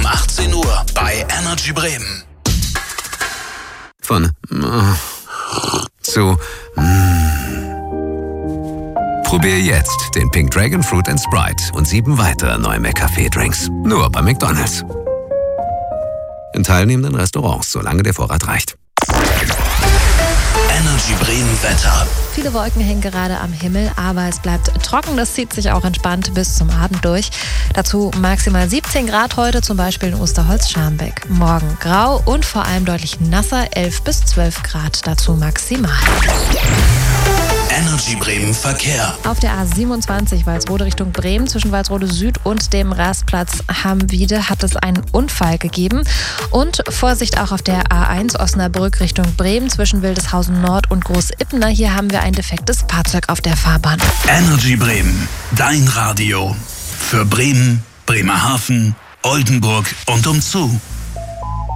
18 Uhr bei Energy Bremen. Von zu Probier jetzt den Pink Dragon Fruit & Sprite und 7 weitere neue McCafé-Drinks. Nur bei McDonald's. In teilnehmenden Restaurants, solange der Vorrat reicht. Energy Bremen Wetter. Viele Wolken hängen gerade am Himmel, aber es bleibt trocken. Das zieht sich auch entspannt bis zum Abend durch. Dazu maximal 17 Grad heute, zum Beispiel in Osterholz-Scharmbeck. Morgen grau und vor allem deutlich nasser, 11 bis 12 Grad dazu maximal. Energy Bremen Verkehr. Auf der A27 Walsrode Richtung Bremen zwischen Walsrode Süd und dem Rastplatz Hamwiede hat es einen Unfall gegeben. Und Vorsicht auch auf der A1 Osnabrück Richtung Bremen zwischen Wildeshausen Nord und Großippener. Hier haben wir ein defektes Fahrzeug auf der Fahrbahn. Energy Bremen, dein Radio. Für Bremen, Bremerhaven, Oldenburg und umzu.